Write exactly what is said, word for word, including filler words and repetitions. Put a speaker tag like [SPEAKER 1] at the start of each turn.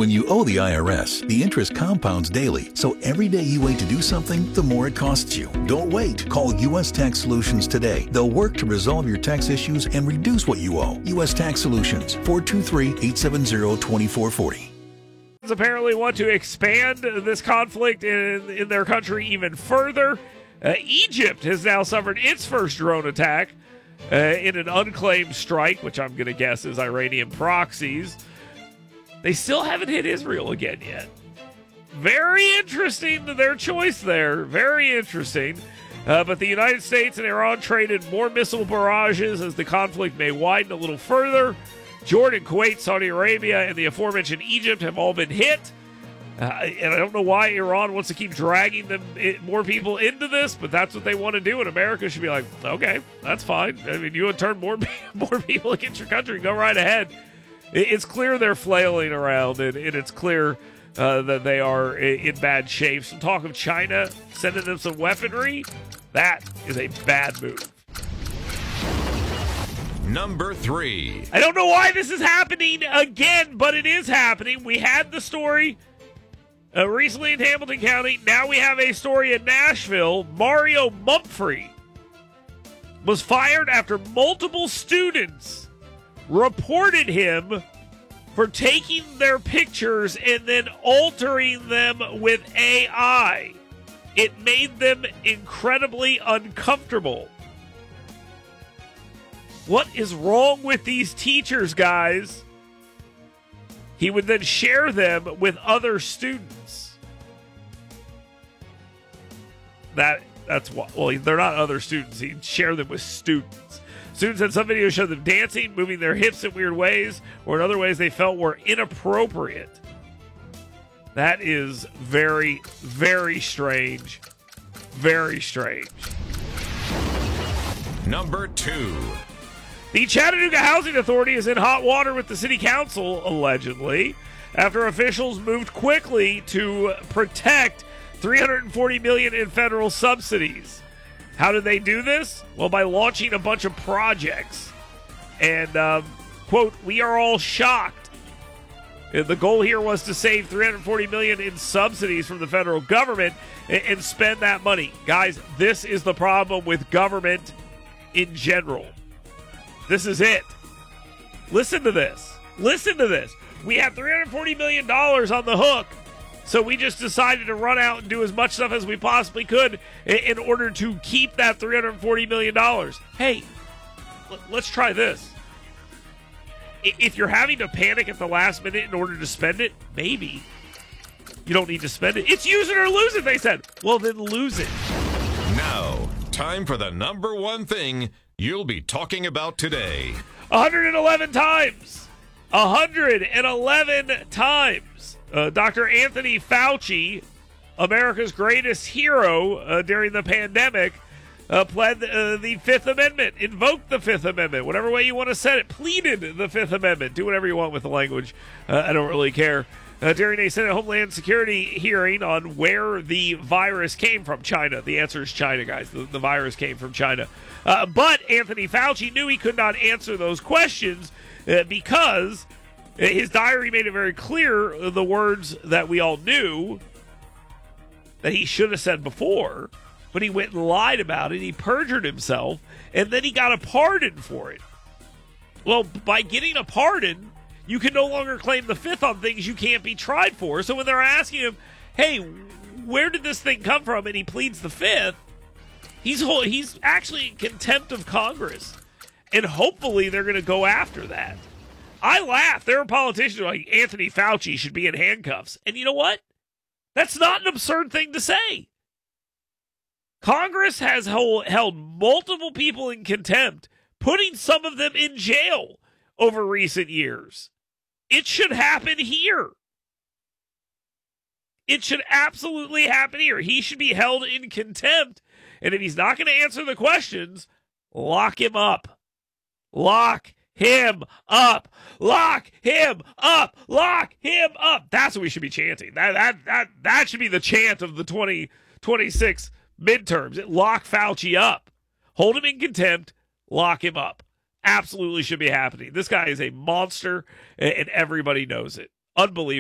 [SPEAKER 1] When you owe the I R S, the interest compounds daily, so every day you wait to do something, the more it costs you. Don't wait. Call U S Tax Solutions today. They'll work to resolve your tax issues and reduce what you owe. U S Tax Solutions, four two three, eight seven zero, two four four zero.
[SPEAKER 2] Apparently want to expand this conflict in, in their country even further. Uh, Egypt has now suffered its first drone attack uh, in an unclaimed strike, which I'm going to guess is Iranian proxies. They still haven't hit Israel again yet. Very interesting, their choice there. Very interesting. Uh, but the United States and Iran traded more missile barrages as the conflict may widen a little further. Jordan, Kuwait, Saudi Arabia, and the aforementioned Egypt have all been hit. Uh, and I don't know why Iran wants to keep dragging them it, more people into this, but that's what they want to do. And America should be like, okay, that's fine. I mean, you would turn more more people against your country. Go right ahead. It's clear they're flailing around, and, and it's clear uh, that they are in bad shape. Some talk of China sending them some weaponry. That is a bad move.
[SPEAKER 3] Number three.
[SPEAKER 2] I don't know why this is happening again, but it is happening. We had the story uh, recently in Hamilton County. Now we have a story in Nashville. Mario Mumphrey was fired after multiple students reported him for taking their pictures and then altering them with A I. It made them incredibly uncomfortable. What is wrong with these teachers, guys? He would then share them with other students. That that's what. Well, they're not other students. He'd share them with students. Students had some videos show them dancing, moving their hips in weird ways, or in other ways they felt were inappropriate. That is very, very strange. Very strange.
[SPEAKER 3] Number two.
[SPEAKER 2] The Chattanooga Housing Authority is in hot water with the city council, allegedly, after officials moved quickly to protect three hundred forty million dollars in federal subsidies. How did they do this? Well, by launching a bunch of projects. And, um, quote, we are all shocked. The goal here was to save three hundred forty million dollars in subsidies from the federal government and, and spend that money. Guys, this is the problem with government in general. This is it. Listen to this. Listen to this. We have three hundred forty million dollars on the hook, so we just decided to run out and do as much stuff as we possibly could in, in order to keep that three hundred forty million dollars. Hey, l- let's try this. I- if you're having to panic at the last minute in order to spend it, maybe you don't need to spend it. It's use it or lose it, they said. Well, then lose it.
[SPEAKER 3] Now, time for the number one thing you'll be talking about today.
[SPEAKER 2] one hundred eleven times. one hundred eleven times. Uh, Doctor Anthony Fauci, America's greatest hero uh, during the pandemic, uh, pled uh, the Fifth Amendment, invoked the Fifth Amendment, whatever way you want to set it, pleaded the Fifth Amendment. Do whatever you want with the language. Uh, I don't really care. Uh, during a Senate Homeland Security hearing on where the virus came from, China. The answer is China, guys. The, the virus came from China. Uh, but Anthony Fauci knew he could not answer those questions uh, because his diary made it very clear uh, the words that we all knew that he should have said before, but he went and lied about it. He perjured himself, and then he got a pardon for it. Well, by getting a pardon, you can no longer claim the Fifth on things you can't be tried for. So when they're asking him, hey, where did this thing come from? And he pleads the Fifth, he's he's actually in contempt of Congress. And hopefully they're going to go after that. I laugh. There are politicians who are like, Anthony Fauci should be in handcuffs. And you know what? That's not an absurd thing to say. Congress has hold, held multiple people in contempt, putting some of them in jail over recent years. It should happen here. It should absolutely happen here. He should be held in contempt. And if he's not going to answer the questions, lock him up. Lock him up. Lock him up. Lock him up. That's what we should be chanting. That that that that should be the chant of the twenty twenty-six midterms. Lock Fauci up. Hold him in contempt. Lock him up. Absolutely should be happening. This guy is a monster, and everybody knows it. Unbelievable.